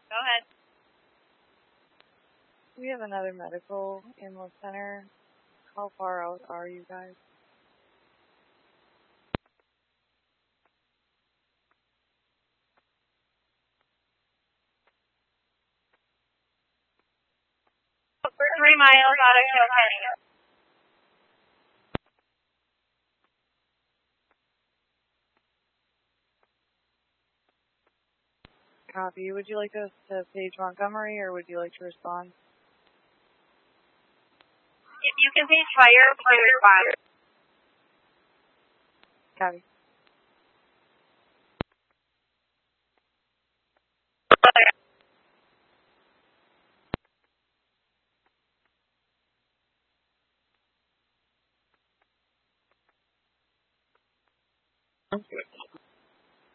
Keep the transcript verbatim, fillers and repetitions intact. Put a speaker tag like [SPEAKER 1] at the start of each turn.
[SPEAKER 1] Go ahead.
[SPEAKER 2] We have another medical in the center. How far out are you guys?
[SPEAKER 1] We're three miles out of Kilkenny.
[SPEAKER 2] Copy. Would you like us to page Montgomery, or would you like to respond?
[SPEAKER 1] If you can page fire, please respond.
[SPEAKER 2] Copy.